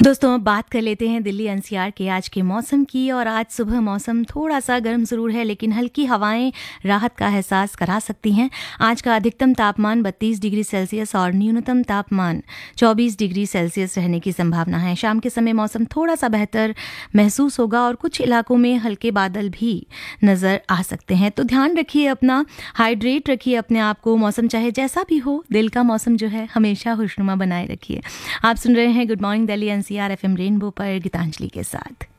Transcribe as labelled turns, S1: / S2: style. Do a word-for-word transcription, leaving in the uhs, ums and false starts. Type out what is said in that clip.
S1: दोस्तों अब बात कर लेते हैं दिल्ली एनसीआर के आज के मौसम की। और आज सुबह मौसम थोड़ा सा गर्म ज़रूर है, लेकिन हल्की हवाएं राहत का एहसास करा सकती हैं। आज का अधिकतम तापमान बत्तीस डिग्री सेल्सियस और न्यूनतम तापमान चौबीस डिग्री सेल्सियस रहने की संभावना है। शाम के समय मौसम थोड़ा सा बेहतर महसूस होगा और कुछ इलाकों में हल्के बादल भी नज़र आ सकते हैं। तो ध्यान रखिए अपना, हाइड्रेट रखिए अपने आप को। मौसम चाहे जैसा भी हो, दिल का मौसम जो है हमेशा खुशनुमा बनाए रखिए। आप सुन रहे हैं good morning Delhi NCR FM rainbow पर गीतांजलि के साथ।